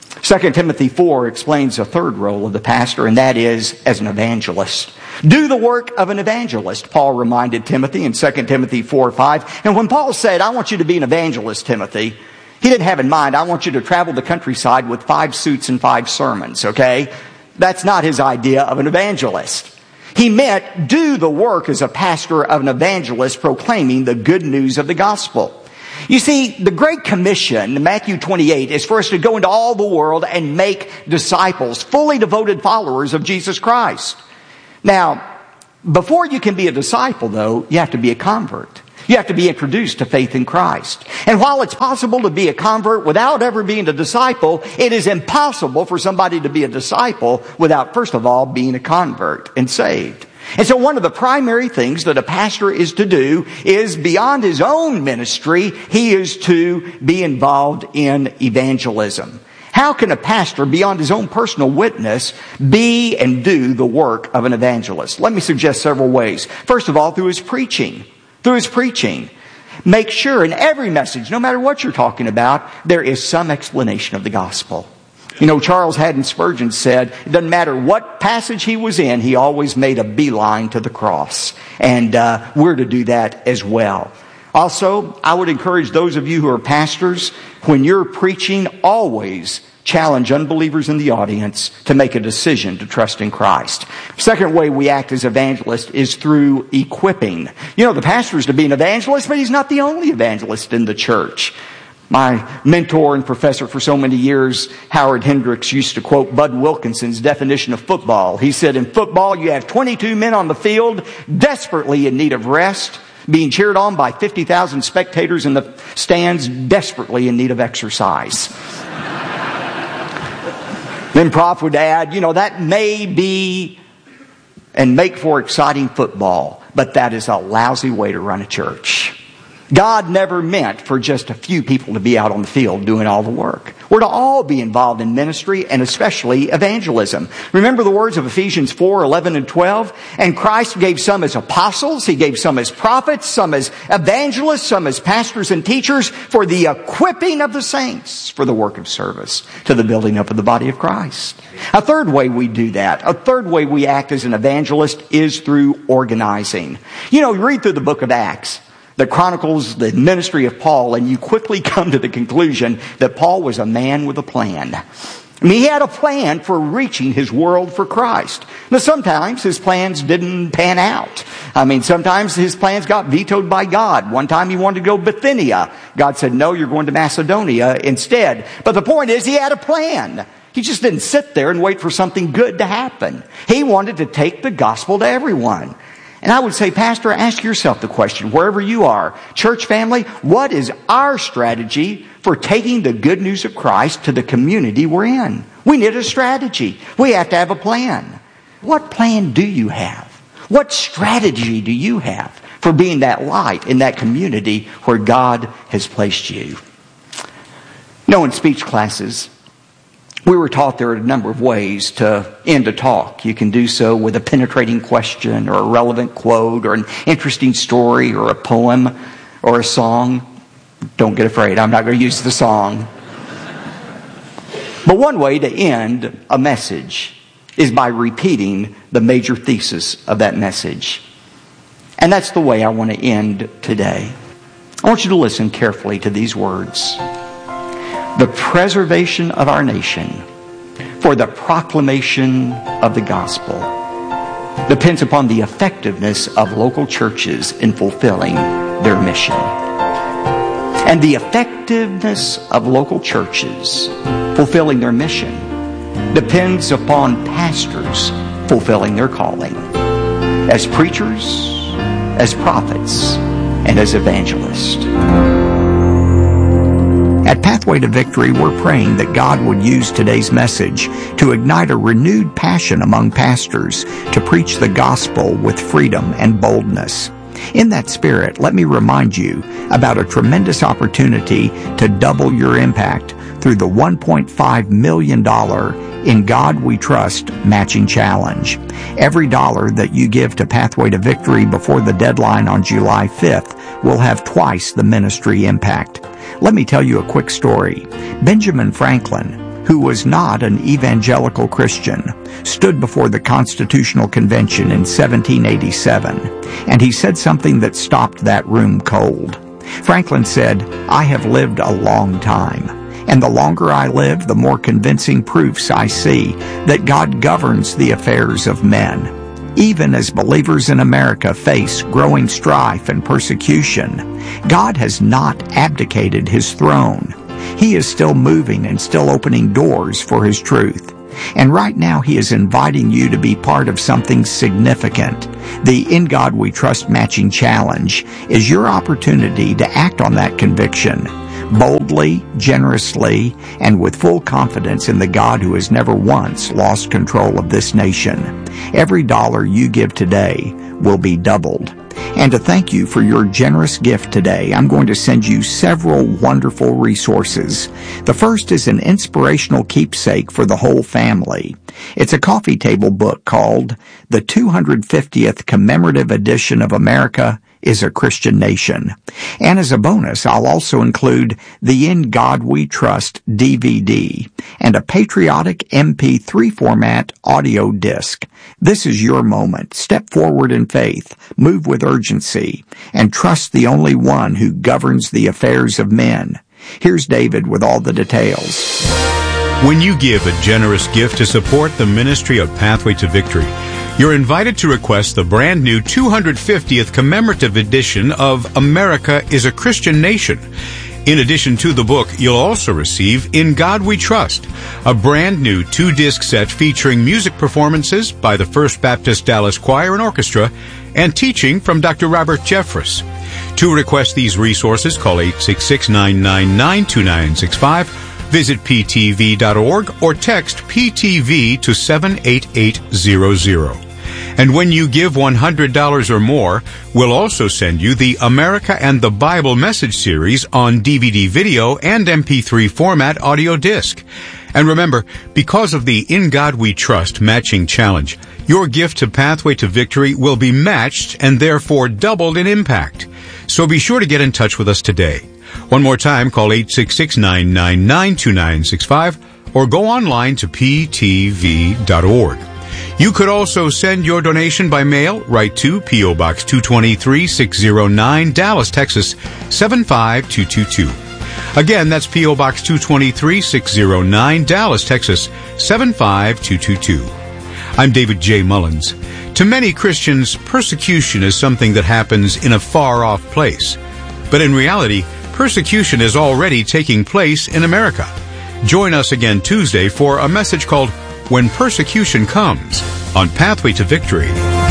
Second Timothy four explains a third role of the pastor, and that is as an evangelist. Do the work of an evangelist, Paul reminded Timothy in Second Timothy four five. And when Paul said, I want you to be an evangelist, Timothy, he didn't have in mind, I want you to travel the countryside with five suits and five sermons, okay? That's not his idea of an evangelist. He meant do the work as a pastor of an evangelist proclaiming the good news of the gospel. You see, the Great Commission, Matthew twenty-eight, is for us to go into all the world and make disciples, fully devoted followers of Jesus Christ. Now, before you can be a disciple, though, you have to be a convert. You have to be introduced to faith in Christ. And while it's possible to be a convert without ever being a disciple, it is impossible for somebody to be a disciple without, first of all, being a convert and saved. And so one of the primary things that a pastor is to do is, beyond his own ministry, he is to be involved in evangelism. How can a pastor, beyond his own personal witness, be and do the work of an evangelist? Let me suggest several ways. First of all, through his preaching. Through his preaching. Make sure in every message, no matter what you're talking about, there is some explanation of the gospel. You know, Charles Haddon Spurgeon said, it doesn't matter what passage he was in, he always made a beeline to the cross. And uh, we're to do that as well. Also, I would encourage those of you who are pastors, when you're preaching, always challenge unbelievers in the audience to make a decision to trust in Christ. Second way we act as evangelists is through equipping. You know, the pastor is to be an evangelist, but he's not the only evangelist in the church. My mentor and professor for so many years, Howard Hendricks, used to quote Bud Wilkinson's definition of football. He said, in football, you have twenty-two men on the field, desperately in need of rest, being cheered on by fifty thousand spectators in the stands, desperately in need of exercise. Then Prof would add, you know, that may be and make for exciting football, but that is a lousy way to run a church. God never meant for just a few people to be out on the field doing all the work. We're to all be involved in ministry and especially evangelism. Remember the words of Ephesians four, eleven and twelve? And Christ gave some as apostles, He gave some as prophets, some as evangelists, some as pastors and teachers for the equipping of the saints for the work of service to the building up of the body of Christ. A third way we do that, a third way we act as an evangelist is through organizing. You know, you read through the book of Acts that chronicles the ministry of Paul, and you quickly come to the conclusion that Paul was a man with a plan. I mean, he had a plan for reaching his world for Christ. Now, sometimes his plans didn't pan out. I mean, sometimes his plans got vetoed by God. One time he wanted to go Bithynia. God said, no, you're going to Macedonia instead. But the point is, he had a plan. He just didn't sit there and wait for something good to happen. He wanted to take the gospel to everyone. And I would say, Pastor, ask yourself the question, wherever you are, church family, what is our strategy for taking the good news of Christ to the community we're in? We need a strategy. We have to have a plan. What plan do you have? What strategy do you have for being that light in that community where God has placed you? You know, in speech classes, we were taught there are a number of ways to end a talk. You can do so with a penetrating question or a relevant quote or an interesting story or a poem or a song. Don't get afraid, I'm not going to use the song. But one way to end a message is by repeating the major thesis of that message. And that's the way I want to end today. I want you to listen carefully to these words. The preservation of our nation for the proclamation of the gospel depends upon the effectiveness of local churches in fulfilling their mission. And the effectiveness of local churches fulfilling their mission depends upon pastors fulfilling their calling as preachers, as prophets, and as evangelists. At Pathway to Victory, we're praying that God would use today's message to ignite a renewed passion among pastors to preach the gospel with freedom and boldness. In that spirit, let me remind you about a tremendous opportunity to double your impact through the one point five million dollars In God We Trust Matching Challenge. Every dollar that you give to Pathway to Victory before the deadline on July fifth will have twice the ministry impact. Let me tell you a quick story. Benjamin Franklin, who was not an evangelical Christian, stood before the Constitutional Convention in seventeen eighty-seven, and he said something that stopped that room cold. Franklin said, "I have lived a long time, and the longer I live, the more convincing proofs I see that God governs the affairs of men. Even as believers in America face growing strife and persecution, God has not abdicated his throne. He is still moving and still opening doors for his truth. And right now he is inviting you to be part of something significant. The In God We Trust Matching Challenge is your opportunity to act on that conviction, boldly, generously, and with full confidence in the God who has never once lost control of this nation. Every dollar you give today will be doubled. And to thank you for your generous gift today, I'm going to send you several wonderful resources. The first is an inspirational keepsake for the whole family. It's a coffee table book called The two hundred fiftieth Commemorative Edition of America is a Christian Nation. And as a bonus, I'll also include the In God We Trust D V D and a patriotic M P three format audio disc. This is your moment. Step forward in faith, move with urgency, and trust the only one who governs the affairs of men. Here's David with all the details. When you give a generous gift to support the ministry of Pathway to Victory, you're invited to request the brand new two hundred fiftieth commemorative edition of America is a Christian Nation. In addition to the book, you'll also receive In God We Trust, a brand new two-disc set featuring music performances by the First Baptist Dallas Choir and Orchestra and teaching from Doctor Robert Jeffress. To request these resources, call eight six six, nine nine nine, two nine six five, visit p t v dot org, or text P T V to seven eight eight zero zero. And when you give one hundred dollars or more, we'll also send you the America and the Bible Message Series on D V D video and M P three format audio disc. And remember, because of the In God We Trust Matching Challenge, your gift to Pathway to Victory will be matched and therefore doubled in impact. So be sure to get in touch with us today. One more time, call eight six six, nine nine nine, two nine six five or go online to p t v dot org. You could also send your donation by mail right to P O. Box two twenty-three, six oh nine, Dallas, Texas, seven five two two two. Again, that's P O. Box two twenty-three, six oh nine, Dallas, Texas, seven five two two two. I'm David J. Mullins. To many Christians, persecution is something that happens in a far-off place. But in reality, persecution is already taking place in America. Join us again Tuesday for a message called When Persecution Comes on Pathway to Victory.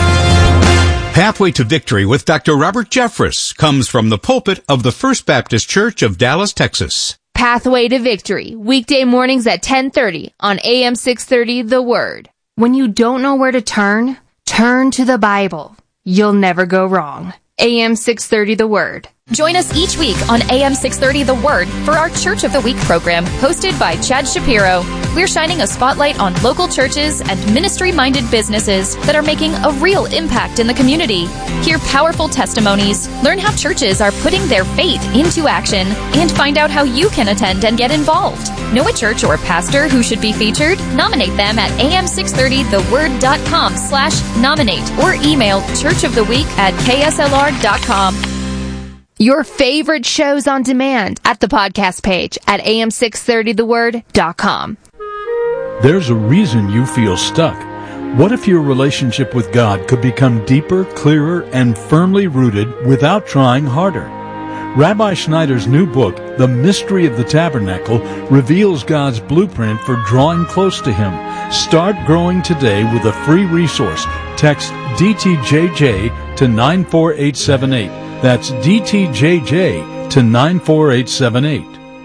Pathway to Victory with Doctor Robert Jeffress comes from the pulpit of the First Baptist Church of Dallas, Texas. Pathway to Victory, weekday mornings at ten thirty on A M six thirty The Word. When you don't know where to turn, turn to the Bible. You'll never go wrong. A M six thirty The Word. Join us each week on A M six thirty The Word for our Church of the Week program, hosted by Chad Shapiro. We're shining a spotlight on local churches and ministry-minded businesses that are making a real impact in the community. Hear powerful testimonies, learn how churches are putting their faith into action, and find out how you can attend and get involved. Know a church or pastor who should be featured? Nominate them at a m six thirty the word dot com slash nominate or email churchoftheweek at k s l r dot com. Your favorite shows on demand at the podcast page at a m six thirty the word dot com. There's a reason you feel stuck. What if your relationship with God could become deeper, clearer, and firmly rooted without trying harder? Rabbi Schneider's new book, The Mystery of the Tabernacle, reveals God's blueprint for drawing close to Him. Start growing today with a free resource. Text D T J J to nine four eight seven eight. That's D T J J to nine four eight seven eight.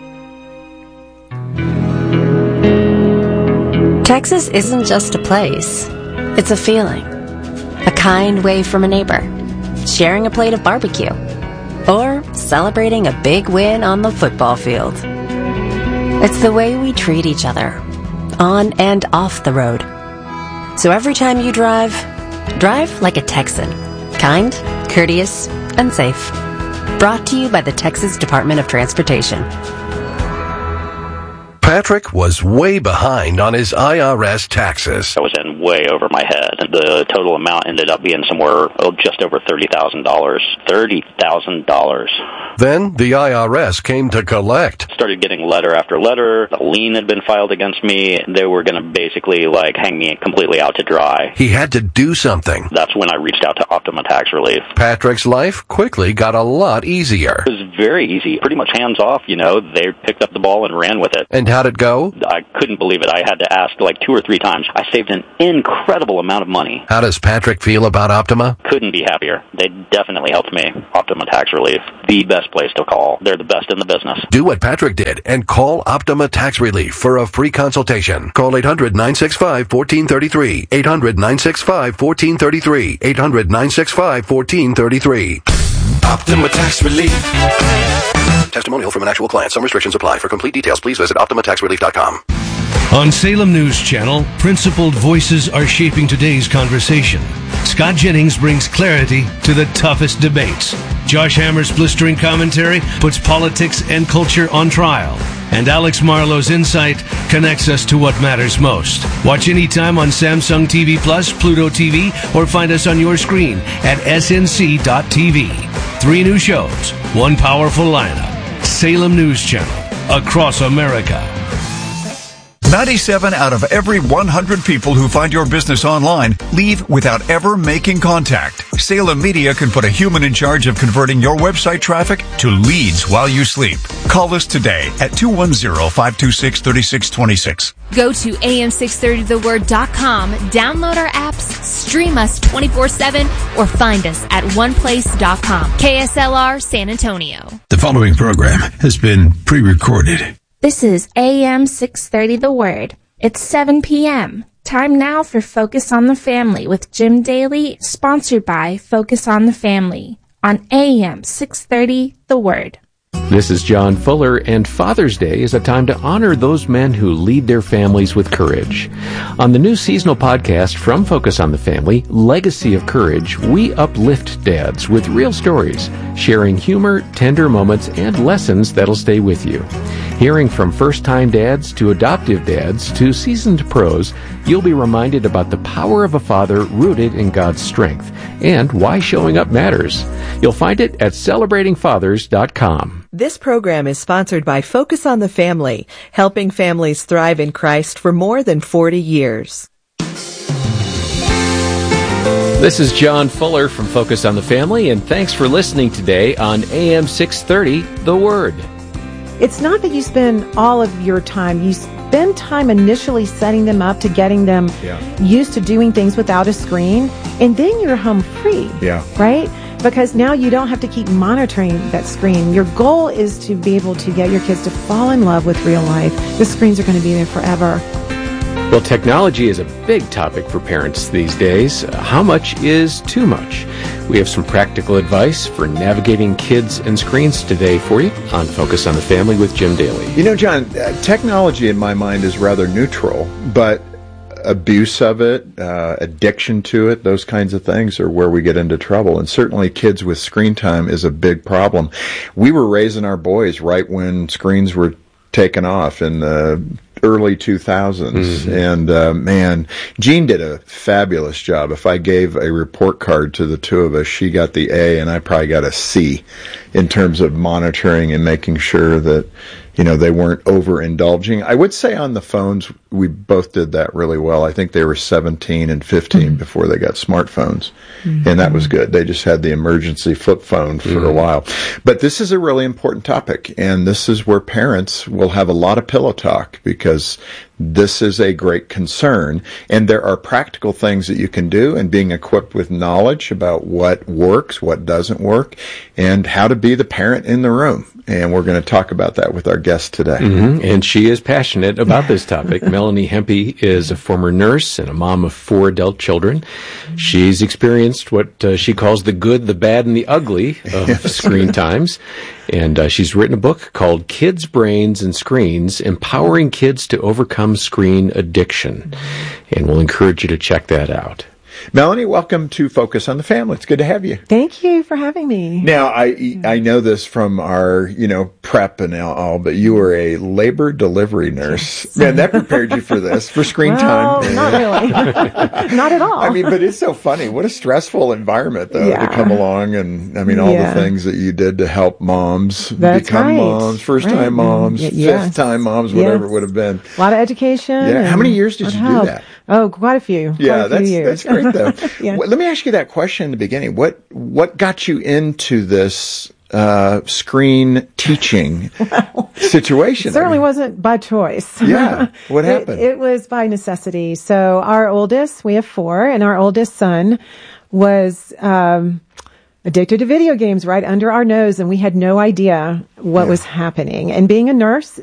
Texas isn't just a place. It's a feeling. A kind wave from a neighbor. Sharing a plate of barbecue. Or celebrating a big win on the football field. It's the way we treat each other. On and off the road. So every time you drive, drive like a Texan. Kind, courteous, and safe. Brought to you by the Texas Department of Transportation. Patrick was way behind on his I R S taxes. I was in way over my head. The total amount ended up being somewhere oh, just over thirty thousand dollars. thirty thousand dollars. Then the I R S came to collect. Started getting letter after letter. A lien had been filed against me. They were going to basically like hang me completely out to dry. He had to do something. That's when I reached out to Optima Tax Relief. Patrick's life quickly got a lot easier. It was very easy. Pretty much hands off, you know. They picked up the ball and ran with it. And how'd it go? I couldn't believe it. I had to ask like two or three times. I saved an incredible amount of money. How does Patrick feel about Optima? Couldn't be happier. They definitely helped me. Optima Tax Relief. The best place to call. They're the best in the business. Do what Patrick did and call Optima Tax Relief for a free consultation. Call eight hundred, nine six five, one four three three. eight hundred, nine six five, one four three three. eight hundred, nine six five, one four three three. Optima Tax Relief. Testimonial from an actual client. Some restrictions apply. For complete details, please visit optima tax relief dot com. On Salem News Channel, principled voices are shaping today's conversation. Scott Jennings brings clarity to the toughest debates. Josh Hammer's blistering commentary puts politics and culture on trial. And Alex Marlowe's insight connects us to what matters most. Watch anytime on Samsung T V Plus, Pluto T V, or find us on your screen at S N C dot T V. Three new shows, one powerful lineup. Salem News Channel, across America. ninety-seven out of every one hundred people who find your business online leave without ever making contact. Salem Media can put a human in charge of converting your website traffic to leads while you sleep. Call us today at two one zero, five two six, three six two six. Go to A M six thirty the word dot com, download our apps, stream us twenty-four seven, or find us at one place dot com. K S L R San Antonio. The following program has been pre-recorded. This is A M six thirty The Word. It's seven p.m. Time now for Focus on the Family with Jim Daly, sponsored by Focus on the Family on A M six thirty The Word. This is John Fuller, and Father's Day is a time to honor those men who lead their families with courage. On the new seasonal podcast from Focus on the Family, Legacy of Courage, we uplift dads with real stories, sharing humor, tender moments, and lessons that'll stay with you. Hearing from first-time dads to adoptive dads to seasoned pros, you'll be reminded about the power of a father rooted in God's strength and why showing up matters. You'll find it at celebrating fathers dot com. This program is sponsored by Focus on the Family, helping families thrive in Christ for more than forty years. This is John Fuller from Focus on the Family, and thanks for listening today on A M six thirty, The Word. It's not that you spend all of your time. You spend time initially setting them up to getting them yeah. used to doing things without a screen, and then you're home free. Yeah. Right? Because now you don't have to keep monitoring that screen. Your goal is to be able to get your kids to fall in love with real life. The screens are going to be there forever. Well, technology is a big topic for parents these days. How much is too much? We have some practical advice for navigating kids and screens today for you on Focus on the Family with Jim Daly. You know, John, uh, technology in my mind is rather neutral, but abuse of it, uh, addiction to it, those kinds of things are where we get into trouble. And certainly kids with screen time is a big problem. We were raising our boys right when screens were taken off in the early two thousands. Mm-hmm. And, uh, man, Jean did a fabulous job. If I gave a report card to the two of us, she got the A and I probably got a C in terms of monitoring and making sure that, you know, they weren't overindulging. I would say on the phones, we both did that really well. I think they were seventeen and fifteen mm-hmm. before they got smartphones. Mm-hmm. And that was good. They just had the emergency flip phone for mm-hmm. a while. But this is a really important topic. And this is where parents will have a lot of pillow talk because this is a great concern. And there are practical things that you can do, and being equipped with knowledge about what works, what doesn't work, and how to be the parent in the room. And we're going to talk about that with our guest today. Mm-hmm. And she is passionate about this topic. Melanie Hempy is a former nurse and a mom of four adult children. She's experienced what uh, she calls the good, the bad, and the ugly of yes. screen times. And uh, she's written a book called Kids, Brains, and Screens, Empowering Kids to Overcome Screen Addiction. And we'll encourage you to check that out. Melanie, welcome to Focus on the Family. It's good to have you. Thank you for having me. Now, I I know this from our, you know, prep and all, but you were a labor delivery nurse. Yes. Man, that prepared you for this, for screen well, time. Not really. Not at all. I mean, but it's so funny. What a stressful environment, though, yeah. to come along and, I mean, all yeah. the things that you did to help moms That's become right. moms, first-time right. moms, y- yes. fifth-time moms, whatever yes. it would have been. A lot of education. Yeah. How many years did you help. do that? Oh, quite a few. Yeah, quite a that's few years. that's great though. yeah. Well, let me ask you that question in the beginning. What what got you into this uh, screen teaching well, situation? It certainly I mean, wasn't by choice. Yeah. What happened? It, it was by necessity. So our oldest, we have four, and our oldest son was um, addicted to video games right under our nose, and we had no idea what yeah. was happening. And being a nurse,